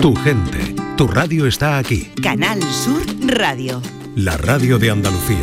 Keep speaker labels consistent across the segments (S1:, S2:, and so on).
S1: Tu gente, tu radio está aquí.
S2: Canal Sur Radio.
S1: La radio de Andalucía.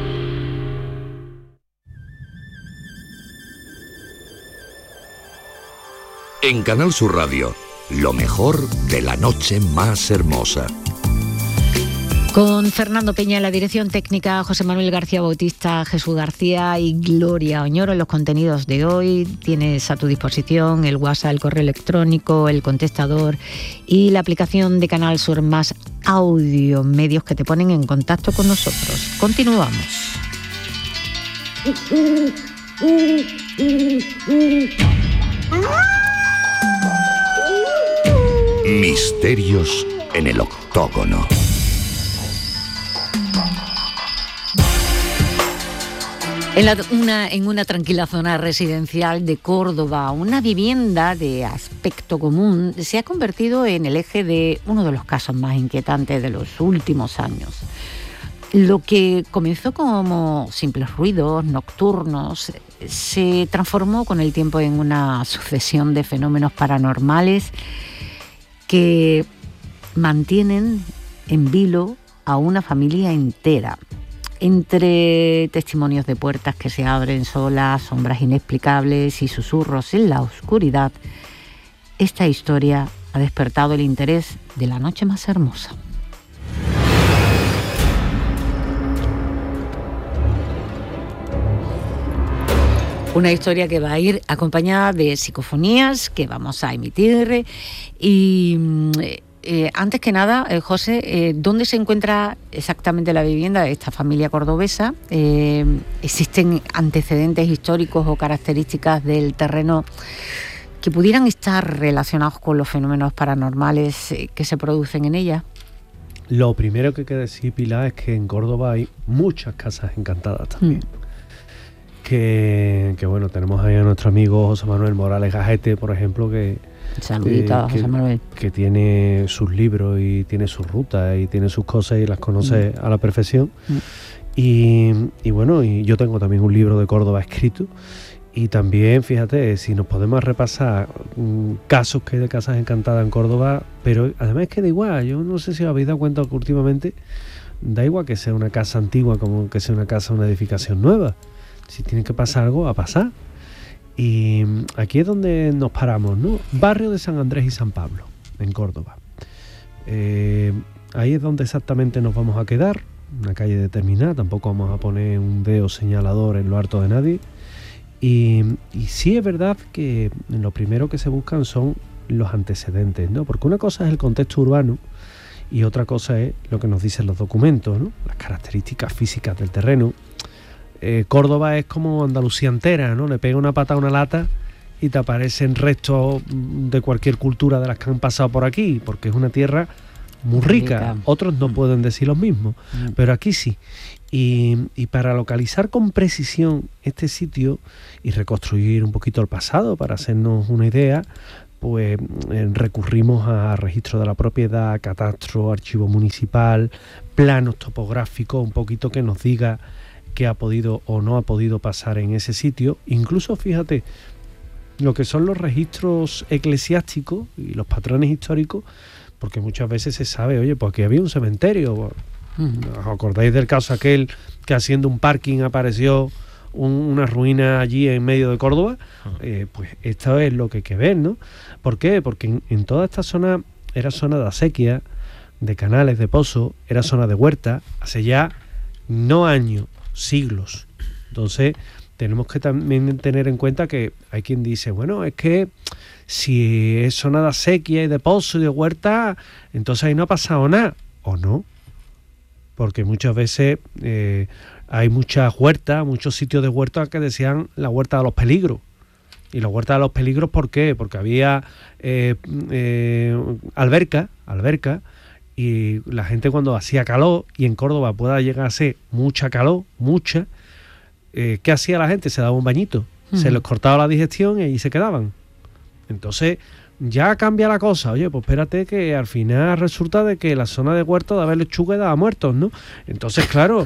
S3: En Canal Sur Radio, lo mejor de la noche más hermosa.
S4: Con Fernando Peña en la dirección técnica, José Manuel García Bautista, Jesús García y Gloria Oñoro en los contenidos de hoy. Tienes a tu disposición el WhatsApp, el correo electrónico, el contestador y la aplicación de Canal Sur Más Audio, medios que te ponen en contacto con nosotros. Continuamos.
S3: Misterios en el octógono.
S4: En una tranquila zona residencial de Córdoba, una vivienda de aspecto común se ha convertido en el eje de uno de los casos más inquietantes de los últimos años. Lo que comenzó como simples ruidos nocturnos se transformó con el tiempo en una sucesión de fenómenos paranormales que mantienen en vilo a una familia entera. Entre testimonios de puertas que se abren solas, sombras inexplicables y susurros en la oscuridad, esta historia ha despertado el interés de la noche más hermosa. Una historia que va a ir acompañada de psicofonías que vamos a emitir y... antes que nada, José, ¿dónde se encuentra exactamente la vivienda de esta familia cordobesa? ¿Existen antecedentes históricos o características del terreno que pudieran estar relacionados con los fenómenos paranormales que se producen en ella?
S5: Lo primero que hay que decir, Pilar, es que en Córdoba hay muchas casas encantadas también. Que bueno, tenemos ahí a nuestro amigo José Manuel Morales Gajete, por ejemplo, que...
S4: Saludito a José Manuel.
S5: Que tiene sus libros y tiene sus rutas y tiene sus cosas y las conoce a la perfección. Y bueno, y yo tengo también un libro de Córdoba escrito. Y también, fíjate, si nos podemos repasar casos que hay de casas encantadas en Córdoba, pero además es que da igual, yo no sé si os habéis dado cuenta que últimamente da igual que sea una casa antigua como que sea una edificación nueva. Si tiene que pasar algo, va a pasar. Y aquí es donde nos paramos, ¿no? Barrio de San Andrés y San Pablo, en Córdoba. Ahí es donde exactamente nos vamos a quedar, una calle determinada, tampoco vamos a poner un dedo señalador en lo harto de nadie. Y sí es verdad que lo primero que se buscan son los antecedentes, ¿no? Porque una cosa es el contexto urbano y otra cosa es lo que nos dicen los documentos, ¿no? Las características físicas del terreno. Córdoba es como Andalucía entera, ¿no? Le pega una pata a una lata y te aparecen restos de cualquier cultura de las que han pasado por aquí, porque es una tierra muy rica. Otros no pueden decir lo mismo, pero aquí sí. Y para localizar con precisión este sitio y reconstruir un poquito el pasado, para hacernos una idea, pues recurrimos a registro de la propiedad, catastro, archivo municipal, planos topográficos, un poquito que nos diga qué ha podido o no ha podido pasar en ese sitio. Incluso, fíjate, lo que son los registros eclesiásticos y los patrones históricos, porque muchas veces se sabe, oye, pues aquí había un cementerio. ¿Os acordáis del caso aquel que haciendo un parking apareció una ruina allí en medio de Córdoba? Pues esto es lo que hay que ver, ¿no? ¿Por qué? Porque en toda esta zona era zona de acequia, de canales, de pozos, era zona de huerta, hace ya no años, siglos. Entonces tenemos que también tener en cuenta que hay quien dice, bueno, es que si es zona de acequia y de pozo y de huerta, entonces ahí no ha pasado nada. ¿O no? Porque muchas veces hay muchas huertas, muchos sitios de huertas que decían la huerta de los peligros. Y la huerta de los peligros, ¿por qué? Porque había alberca, y la gente cuando hacía calor, y en Córdoba pueda llegar a ser mucha calor, ¿qué hacía la gente? Se daba un bañito, se les cortaba la digestión y ahí se quedaban. Entonces ya cambia la cosa. Oye, pues espérate que al final resulta de que la zona de huerto de haber lechuga daba muertos, ¿no? Entonces, claro...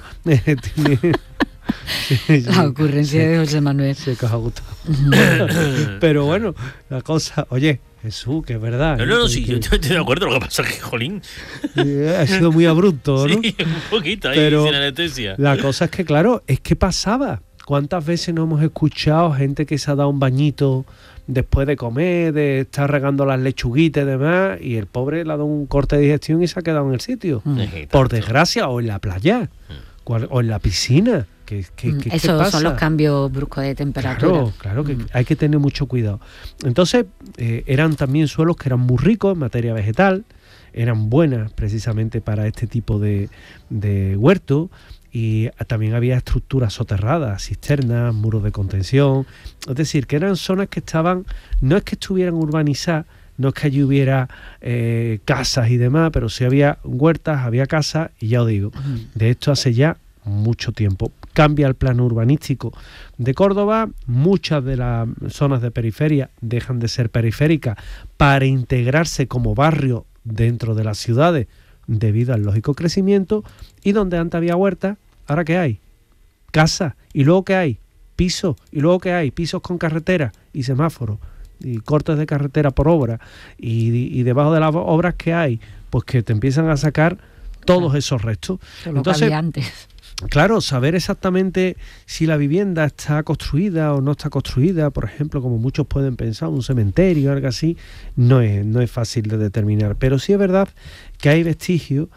S4: La ocurrencia de José Manuel.
S5: Sí, que os ha gustado. Pero bueno, la cosa, oye, Jesús, que es verdad.
S6: No, sí, yo estoy de acuerdo. Lo que pasa es que, jolín.
S5: Ha sido muy abrupto, ¿no?
S6: Sí, un poquito ahí,
S5: pero
S6: sin anestesia.
S5: La cosa es que, claro, es que pasaba. ¿Cuántas veces no hemos escuchado gente que se ha dado un bañito después de comer, de estar regando las lechuguitas y demás, y el pobre le ha dado un corte de digestión y se ha quedado en el sitio? Por desgracia, o en la playa, o en la piscina.
S4: Esos
S5: pasa?
S4: son los cambios bruscos de temperatura.
S5: Claro que hay que tener mucho cuidado. Entonces, eran también suelos que eran muy ricos en materia vegetal, eran buenas precisamente para este tipo de huerto, y también había estructuras soterradas, cisternas, muros de contención. Es decir, que eran zonas que estaban, no es que estuvieran urbanizadas, no es que allí hubiera casas y demás, pero sí había huertas, había casas, y ya os digo, de esto hace ya mucho tiempo. Cambia el plano urbanístico de Córdoba, muchas de las zonas de periferia dejan de ser periféricas para integrarse como barrio dentro de las ciudades debido al lógico crecimiento, y donde antes había huertas, ¿ahora qué hay? Casas, y luego ¿qué hay? Pisos, y luego ¿qué hay? Pisos con carretera y semáforos y cortes de carretera por obra, y debajo de las obras ¿qué hay? Pues que te empiezan a sacar todos esos restos.
S4: Entonces, antes.
S5: Claro, saber exactamente si la vivienda está construida o no está construida, por ejemplo, como muchos pueden pensar, un cementerio o algo así, no es fácil de determinar. Pero sí es verdad que hay vestigios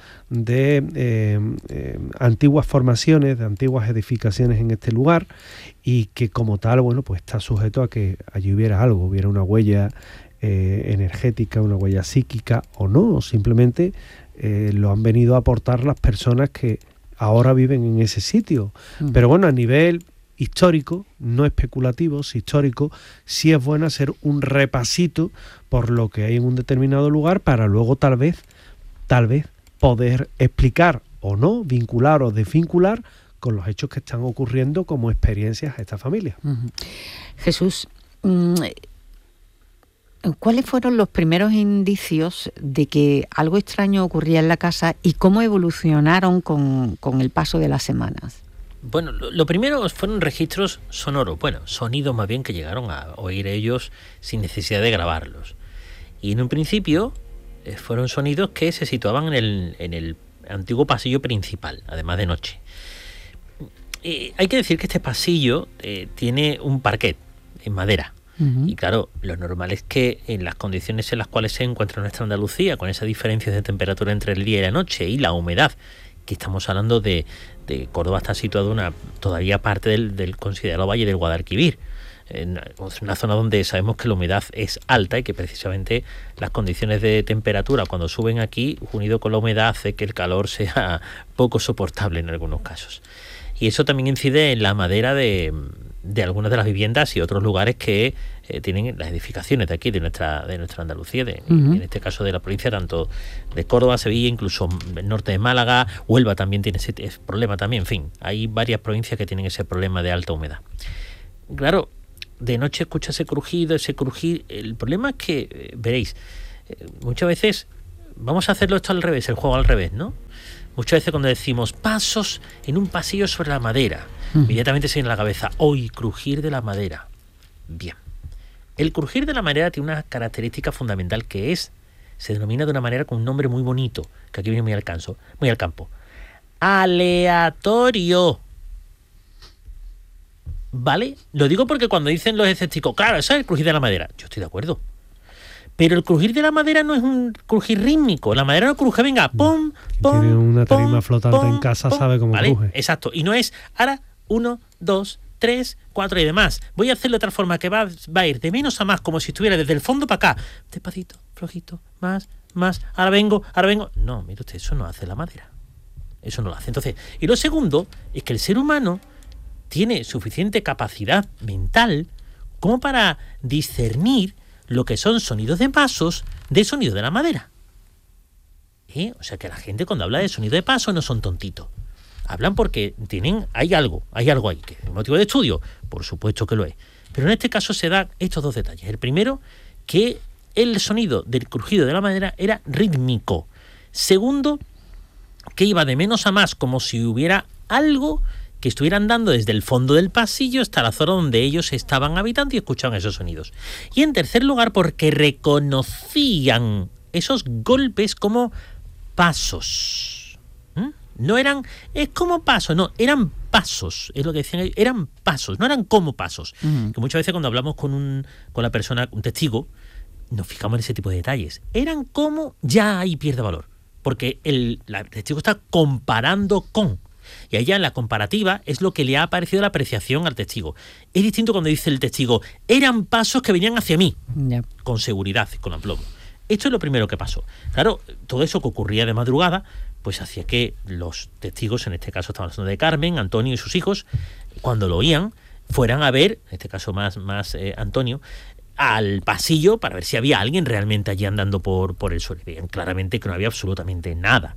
S5: de antiguas formaciones, de antiguas edificaciones en este lugar, y que como tal, bueno, pues está sujeto a que allí hubiera algo, hubiera una huella energética, una huella psíquica o no, o simplemente lo han venido a aportar las personas que ahora viven en ese sitio. Pero bueno, a nivel histórico, no especulativo, histórico, sí es bueno hacer un repasito por lo que hay en un determinado lugar, para luego tal vez poder explicar o no, vincular o desvincular con los hechos que están ocurriendo como experiencias a esta familia.
S4: Jesús, ¿cuáles fueron los primeros indicios de que algo extraño ocurría en la casa y cómo evolucionaron con el paso de las semanas?
S6: Bueno, lo primero fueron registros sonoros, sonidos más bien que llegaron a oír ellos sin necesidad de grabarlos. Y en un principio fueron sonidos que se situaban en el antiguo pasillo principal, además de noche. Hay que decir que este pasillo tiene un parquet en madera. Y claro, lo normal es que en las condiciones en las cuales se encuentra nuestra Andalucía, con esa diferencia de temperatura entre el día y la noche y la humedad, que estamos hablando de Córdoba, está situado todavía parte del considerado Valle del Guadalquivir, en una zona donde sabemos que la humedad es alta y que precisamente las condiciones de temperatura cuando suben aquí, unido con la humedad, hace que el calor sea poco soportable en algunos casos. Y eso también incide en la madera de algunas de las viviendas y otros lugares que tienen las edificaciones de aquí, de nuestra Andalucía, en este caso de la provincia, tanto de Córdoba, Sevilla, incluso el norte de Málaga, Huelva también tiene ese problema también. En fin, hay varias provincias que tienen ese problema de alta humedad. Claro, de noche escucha ese crujir. El problema es que, veréis, muchas veces vamos a hacerlo esto al revés, el juego al revés, ¿no? Muchas veces cuando decimos pasos en un pasillo sobre la madera, inmediatamente se viene a la cabeza, hoy crujir de la madera. Bien. El crujir de la madera tiene una característica fundamental que se denomina de una manera con un nombre muy bonito, que aquí viene muy al campo. Aleatorio. ¿Vale? Lo digo porque cuando dicen los escépticos, claro, eso es el crujir de la madera. Yo estoy de acuerdo. Pero el crujir de la madera no es un crujir rítmico. La madera no cruje, venga, pum, pum.
S5: Tiene una tarima
S6: pum,
S5: flotante
S6: pum,
S5: en casa,
S6: pum,
S5: sabe cómo
S6: ¿vale?
S5: cruje.
S6: Exacto. Y no es, ahora, 1, 2, 3, 4 y demás. Voy a hacerlo de otra forma que va a ir de menos a más, como si estuviera desde el fondo para acá. Despacito, flojito, más. Ahora vengo. No, mire usted, eso no hace la madera. Eso no lo hace. Entonces, y lo segundo es que el ser humano tiene suficiente capacidad mental como para discernir lo que son sonidos de pasos de sonido de la madera. O sea que la gente cuando habla de sonido de paso no son tontitos. Hablan porque hay algo ahí, que es motivo de estudio, por supuesto que lo es. Pero en este caso se dan estos dos detalles. El primero, que el sonido del crujido de la madera era rítmico. Segundo, que iba de menos a más, como si hubiera algo que estuvieran dando desde el fondo del pasillo hasta la zona donde ellos estaban habitando y escuchaban esos sonidos. Y en tercer lugar, porque reconocían esos golpes como pasos. No eran, es como pasos, no, eran pasos, es lo que decían ellos, eran pasos, no eran como pasos. Que muchas veces cuando hablamos con la persona, un testigo, nos fijamos en ese tipo de detalles. Eran como, ya ahí pierde valor, porque el testigo está comparando con, y allá en la comparativa es lo que le ha parecido la apreciación al testigo. Es distinto cuando dice el testigo, eran pasos que venían hacia mí, con seguridad, con aplomo. Esto es lo primero que pasó. Claro, todo eso que ocurría de madrugada, pues hacía que los testigos, en este caso estamos hablando de Carmen, Antonio y sus hijos, cuando lo oían, fueran a ver, en este caso más Antonio, al pasillo para ver si había alguien realmente allí andando por el suelo. Veían claramente que no había absolutamente nada.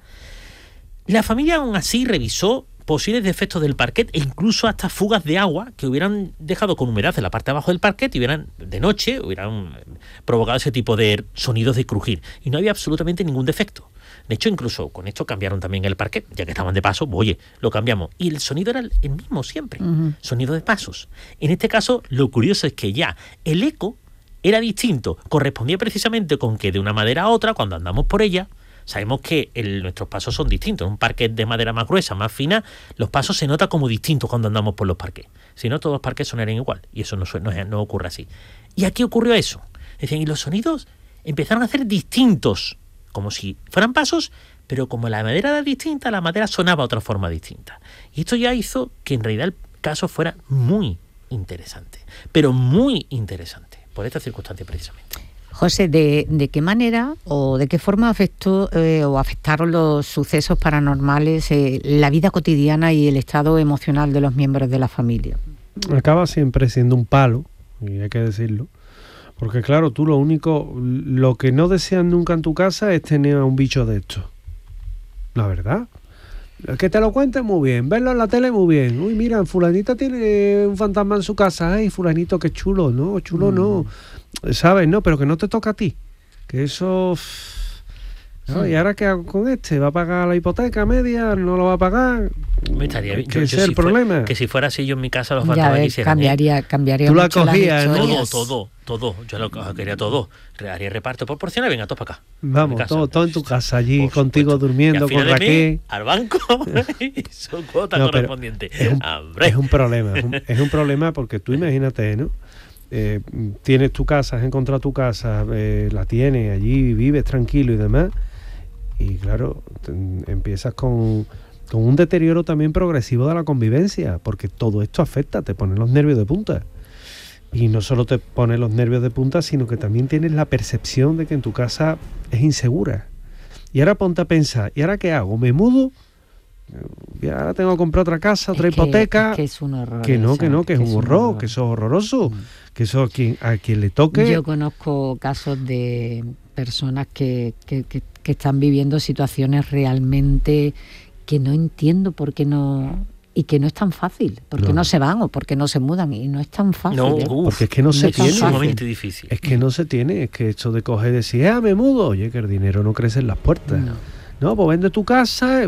S6: La familia aún así revisó posibles defectos del parquet e incluso hasta fugas de agua que hubieran dejado con humedad en la parte de abajo del parquet y hubieran provocado ese tipo de sonidos de crujir. Y no había absolutamente ningún defecto. De hecho, incluso con esto cambiaron también el parquet, ya que estaban de paso, oye, lo cambiamos. Y el sonido era el mismo siempre, sonido de pasos. En este caso, lo curioso es que ya el eco era distinto, correspondía precisamente con que de una madera a otra, cuando andamos por ella, sabemos que nuestros pasos son distintos. En un parquet de madera más gruesa, más fina, los pasos se notan como distintos cuando andamos por los parquets. Si no, todos los parquets sonarían igual, y eso no ocurre así. Y aquí ocurrió eso. Decían, y los sonidos empezaron a ser distintos, como si fueran pasos, pero como la madera era distinta, la madera sonaba de otra forma distinta. Y esto ya hizo que en realidad el caso fuera muy interesante, pero muy interesante, por esta circunstancia precisamente.
S4: José, ¿de qué manera o de qué forma afectaron los sucesos paranormales la vida cotidiana y el estado emocional de los miembros de la familia?
S5: Acaba siempre siendo un palo, y hay que decirlo, porque claro, tú lo que no deseas nunca en tu casa es tener a un bicho de estos. La verdad. Que te lo cuenten muy bien, verlo en la tele muy bien. Uy, mira, fulanita tiene un fantasma en su casa. Ay, fulanito, qué chulo. No, chulo no. ¿Sabes? No, pero que no te toca a ti. Que eso... ¿no? ¿Y ahora qué hago con este? ¿Va a pagar la hipoteca media? ¿No lo va a pagar?
S6: Me estaría bien.
S5: ¿Qué es el problema?
S6: Que si fuera así yo en mi casa los fantasmas quisieran.
S4: Cambiaría
S5: tú la
S4: mucho
S5: cogías,
S4: las
S5: ¿no?
S4: historias.
S6: Todo. Yo lo quería todo. Haría reparto proporcional, venga, todos para acá.
S5: Vamos, todo en tu casa, allí contigo durmiendo, con Raquel.
S6: Al banco y su cuota correspondiente.
S5: Es un problema. Es un problema porque tú imagínate, ¿no? Tienes tu casa, has encontrado tu casa, la tienes allí, vives tranquilo y demás. Y claro, empiezas con un deterioro también progresivo de la convivencia, porque todo esto afecta, te pone los nervios de punta. Y no solo te pone los nervios de punta, sino que también tienes la percepción de que en tu casa es insegura. Y ahora ponte a pensar, ¿y ahora qué hago? ¿Me mudo? Y ahora tengo que comprar otra casa, otra hipoteca.
S4: Es que es un horror.
S5: Que es un horror, que eso es horroroso. Que eso a quien le toque...
S4: Yo conozco casos de personas que están viviendo situaciones realmente que no entiendo por qué no... Y que no es tan fácil, porque no se van o porque no se mudan, y no es tan fácil.
S5: Porque es que no se tiene.
S6: Es sumamente difícil.
S5: Es que no se tiene, es que esto de coger y decir, me mudo, oye, que el dinero no crece en las puertas. No, pues vende tu casa,